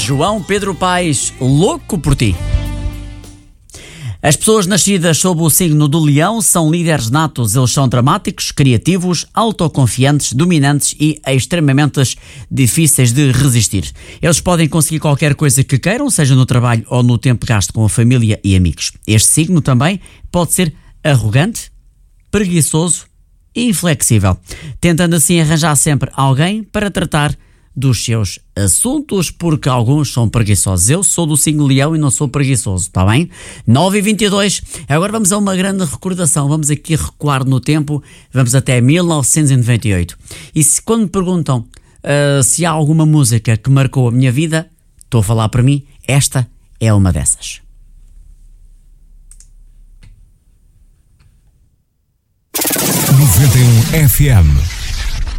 João Pedro Paes, Louco por Ti. As pessoas nascidas sob o signo do Leão são líderes natos. Eles são dramáticos, criativos, autoconfiantes, dominantes e extremamente difíceis de resistir. Eles podem conseguir qualquer coisa que queiram, seja no trabalho ou no tempo gasto com a família e amigos. Este signo também pode ser arrogante, preguiçoso e inflexível, tentando assim arranjar sempre alguém para tratar dos seus assuntos, porque alguns são preguiçosos. Eu sou do signo Leão e não sou preguiçoso, está bem? 9h22, agora vamos a uma grande recordação. Vamos aqui recuar no tempo, vamos até 1998. E quando me perguntam se há alguma música que marcou a minha vida, estou a falar para mim, esta é uma dessas. 91 FM.